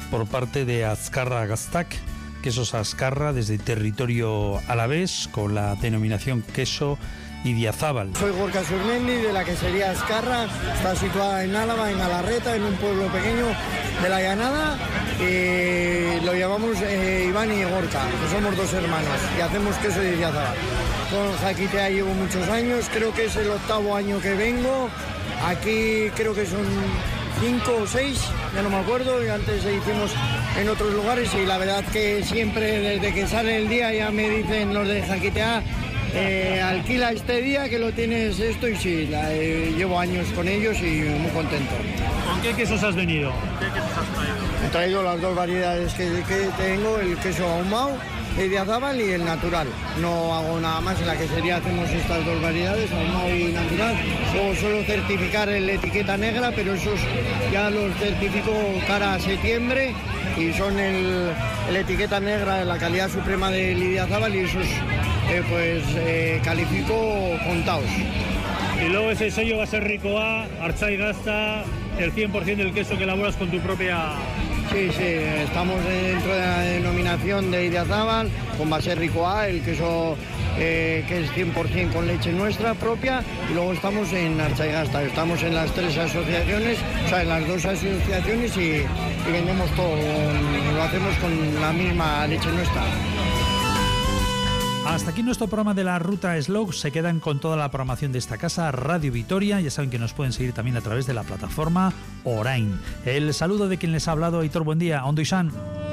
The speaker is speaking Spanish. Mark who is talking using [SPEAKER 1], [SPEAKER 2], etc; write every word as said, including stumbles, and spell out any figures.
[SPEAKER 1] por parte de Azkarra Gaztak, quesos Azkarra desde territorio alavés, con la denominación queso Idiazábal.
[SPEAKER 2] Soy Gorka Surmendi, de la quesería Azkarra, está situada en Álava, en Alarreta, en un pueblo pequeño de la Llanada, y lo llamamos eh, Iván y Gorka, que somos dos hermanos, y hacemos queso de Idiazábal. Con Jaquitea llevo muchos años, creo que es el octavo año que vengo, aquí creo que son cinco o seis, ya no me acuerdo, y antes hicimos en otros lugares, y la verdad que siempre desde que sale el día ya me dicen los de Jaquitea, Eh, alquila este día que lo tienes esto, y sí, la, eh, llevo años con ellos y muy contento.
[SPEAKER 3] ¿Con qué quesos has venido? ¿Qué quesos has traído?
[SPEAKER 2] He traído las dos variedades que, que tengo, el queso ahumado de Idiazábal y el natural. No hago nada más, en la quesería hacemos estas dos variedades, ahumado y natural. Luego suelo certificar el etiqueta negra, pero esos ya los certifico cara a septiembre, y son el, el etiqueta negra de la calidad suprema del Idiazábal, y esos eh, pues eh, califico contados.
[SPEAKER 3] Y luego ese sello va a ser Ricoa, Artzai Gazta, el cien por ciento del queso que elaboras con tu propia...
[SPEAKER 2] Sí, sí, estamos dentro de la denominación de Idiazábal, con base Ricoa, el queso eh, que es cien por ciento con leche nuestra propia, y luego estamos en Artzai Gazta, estamos en las tres asociaciones, o sea, en las dos asociaciones, y, y vendemos todo, lo hacemos con la misma leche nuestra.
[SPEAKER 1] Hasta aquí nuestro programa de la Ruta Slog. Se quedan con toda la programación de esta casa, Radio Vitoria. Ya saben que nos pueden seguir también a través de la plataforma Orain. El saludo de quien les ha hablado, Aitor, buen día. Ondo izan.